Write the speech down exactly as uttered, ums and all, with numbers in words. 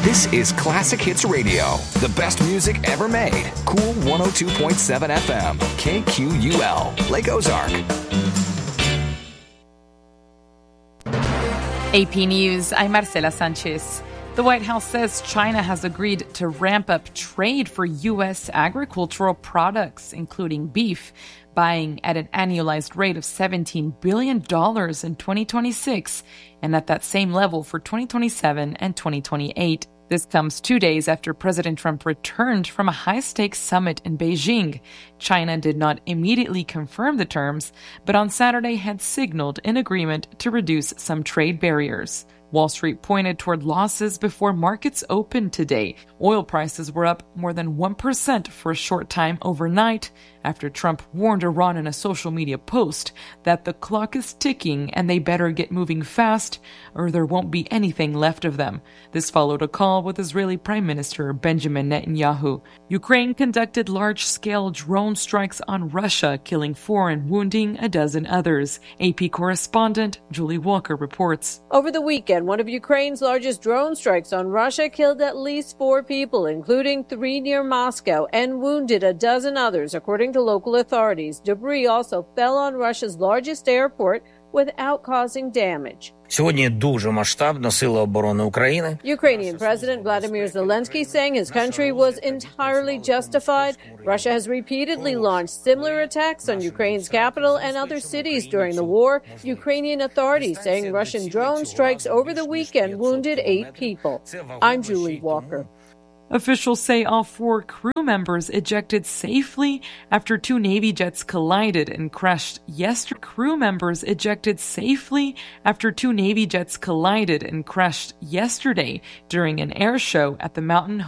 This is Classic Hits Radio, the best music ever made. Cool one oh two point seven F M, K Q U L, Lake Ozark. A P News, I'm Marcela Sanchez. The White House says China has agreed to ramp up trade for U S agricultural products, including beef, buying at an annualized rate of seventeen billion dollars in twenty twenty-six, and at that same level for twenty twenty-seven and twenty twenty-eight. This comes two days after President Trump returned from a high-stakes summit in Beijing. China did not immediately confirm the terms, but on Saturday had signaled an agreement to reduce some trade barriers. Wall Street pointed toward losses before markets opened today. Oil prices were up more than one percent for a short time overnight after Trump warned Iran in a social media post that the clock is ticking and they better get moving fast or there won't be anything left of them. This followed a call with Israeli Prime Minister Benjamin Netanyahu. Ukraine conducted large-scale drone strikes on Russia, killing four and wounding a dozen others. A P correspondent Julie Walker reports. Over the weekend, one of Ukraine's largest drone strikes on Russia killed at least four people, including three near Moscow, and wounded a dozen others, according to local authorities. Debris also fell on Russia's largest airport without causing damage. Сьогодні дуже масштабно Сили оборони України. Ukrainian President Vladimir Zelensky saying his country was entirely justified. Russia has repeatedly launched similar attacks on Ukraine's capital and other cities during the war. Ukrainian authorities saying Russian drone strikes over the weekend wounded eight people. I'm Julie Walker. Officials say all four crew members ejected safely after two Navy jets collided and crashed yesterday. Crew members ejected safely after two Navy jets collided and crashed yesterday during an air show at the Mountain